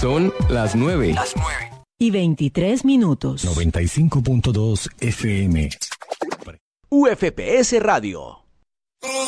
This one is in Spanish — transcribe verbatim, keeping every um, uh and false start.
Son las nueve. Las nueve. Y veintitrés minutos. noventa y cinco punto dos F M. U F P S Radio.